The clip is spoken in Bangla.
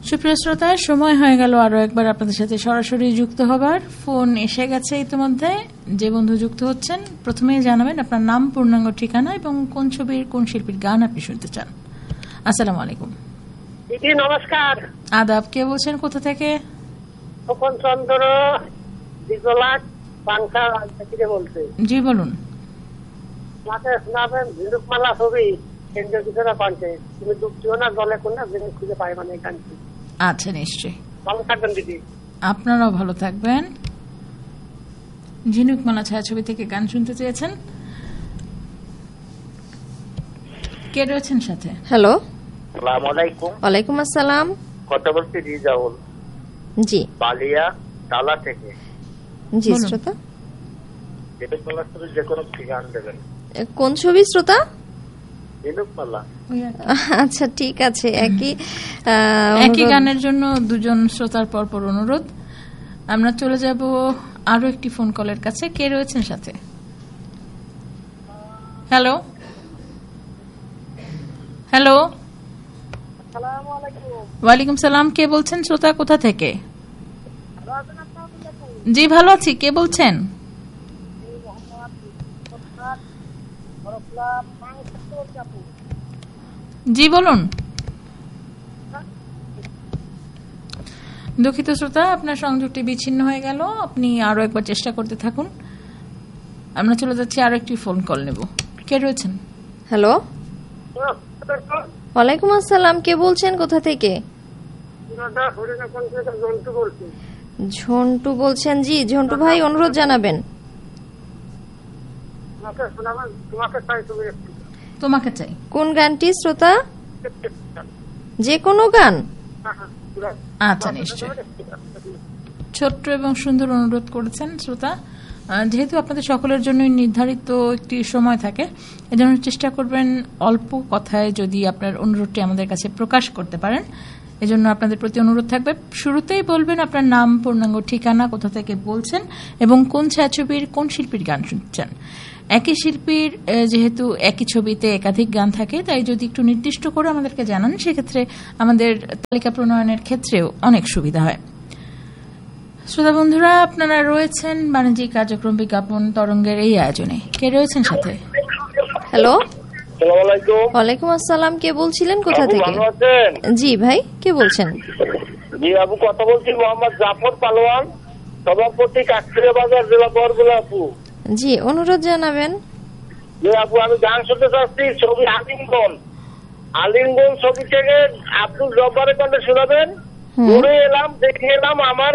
সুপ্রিয় শ্রোতা, সময় হয়ে গেল আরো একবার আপনাদের সাথে সরাসরি যুক্ত হবার। ফোন এসে গেছে ইতিমধ্যে। যে বন্ধু যুক্ত হচ্ছেন প্রথমেই জানাবেন আপনার নাম, পূর্ণাঙ্গ ঠিকানা এবং কোন ছবির কোন শিল্পীর গান আপনি শুনতে চান। আসসালামু আলাইকুম। দিদি নমস্কার। আদাব। কে বলছেন, কোথা থেকে? তপন চন্দ্র দিগলাট পাংখা থেকে বলছে। জি বলুন। মাকে শোনাবেন ঝিনুকমালা ছবি কেন্দ্রীয় কিছুটা কণ্ঠে তুমি ডুবছিও না জলে কোনটা জিনিস খুঁজে পাই মানে এই গানটি। আচ্ছা, নিশ্চয়ই। ভালো থাকবেন দিদি। আপনারাও ভালো থাকবেন। ঝিনুকমালা ছায়াছবি থেকে গান শুনতে চেয়েছেন। কে রয়েছেন সাথে? হ্যালো, আসসালামু আলাইকুম। ওয়ালাইকুম আসসালাম। কথা বলছি রিজাউল, জি বালিয়া টালা থেকে। জি বলুন। শ্রোতা, ঝিনুকমালা ছবি যে কোনো একটি গান দেবেন। কোন ছবি শ্রোতা? ঝিনুকমালা। আচ্ছা ঠিক আছে, একই একই অনুরোধ। গানের জন্য দুজন শ্রোতার পরপর অনুরোধ। আমরা চলে যাব আরো একটি ফোন কলের কাছে। কে রয়েছেন সাথে? হ্যালো হ্যালো, আসসালামু আলাইকুম। ওয়ালাইকুম সালাম। কে বলছেন শ্রোতা, কোথা থেকে? জি ভালো আছি। কে বলছেন? জি বলুন। দুঃখিত শ্রোতা, আপনার সংযোগটি বিচ্ছিন্ন হয়ে গেল। আপনি আরো একবার চেষ্টা করতে থাকুন। আমরা চলে যাচ্ছি আরো একটি ফোন কল নেব। কে রয়েছেন? হ্যালো, ওয়ালাইকুম আসসালাম। কে বলছেন, কোথা থেকে? জন্টু বলছি। ঝন্টু বলছেন। জি ঝন্টু ভাই, অনুরোধ জানাবেন। মাকে শোনাবেন তোমাকে চাই ছবি একটু। তোমাকে চাই। কোন গানটি শ্রোতা? যে কোনো গান? আচ্ছা, নিশ্চয়। ছোট্ট এবং সুন্দর অনুরোধ করেছেন শ্রোতা। যেহেতু আপনাদের সকলের জন্য নির্ধারিত একটি সময় থাকে, এজন্য চেষ্টা করবেন অল্প কথায় যদি আপনার অনুরোধটি আমাদের কাছে প্রকাশ করতে পারেন। এজন্য আপনাদের প্রতি অনুরোধ থাকবে, শুরুতেই বলবেন আপনার নাম, পূর্ণাঙ্গ ঠিকানা, কোথা থেকে বলছেন এবং কোন ছায়াছবির কোন শিল্পীর গান শুনছেন। একই শিল্পীর যেহেতু একই ছবিতে একাধিক গান থাকে, তাই যদি একটু নির্দিষ্ট করে আমাদেরকে জানান, সেক্ষেত্রে আমাদের তালিকা প্রণয়নের ক্ষেত্রেও অনেক সুবিধা হয়। শ্রোতা বন্ধুরা, আপনারা রয়েছেন বাণিজ্যিক কার্যক্রম বিজ্ঞাপন তরঙ্গের এই আয়োজনে। কে রয়েছেন সাথে? হ্যালো, আসসালামু আলাইকুম। ওয়ালাইকুম আসসালাম। কে বলছিলেন, কোথা আপু থেকে? ভালো আছেন? জি ভাই, কে বলছেন? জি আপু, কথা বলছি মোহাম্মদ জাফর পালোয়ান, সভাপতি কাকড়িয়া বাজার, জেলা বরগুনা। আপু জি, অনুরোধ জানাবেন। জি আপু, আমি গান শুনতে চাচ্ছি ছবি আলিঙ্গন। আলিঙ্গন ছবি থেকে আব্দুল জব্বারের কণ্ঠে শোনাবেন। ঘুরে এলাম, দেখে এলাম আমার